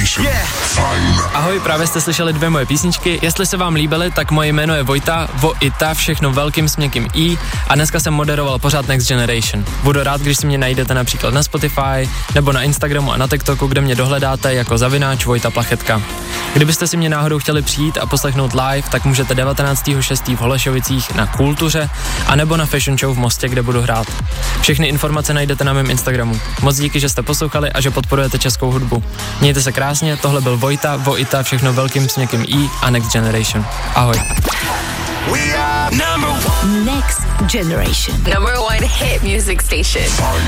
Generation. Fajn. Ahoj, právě jste slyšeli 2 moje písničky. Jestli se vám líbily, tak moje jméno je Vojta, Vojta, všechno velkým s měkkým i, a dneska jsem moderoval pořád Next Generation. Budu rád, když si mě najdete například na Spotify nebo na Instagramu a na TikToku, kde mě dohledáte jako @ Vojta Plachetka. Kdybyste si mě náhodou chtěli přijít a poslechnout live, tak můžete 19.6. v Holešovicích na Kultuře a nebo na Fashion Show v Mostě, kde budu hrát. Všechny informace najdete na mém Instagramu. Moc díky, že jste poslouchali a že podporujete českou hudbu. Mějte se krásně, tohle byl Vojta, Vojta, všechno velkým s měkkým i a Next Generation. Ahoj. Next Generation. #1 hit music station.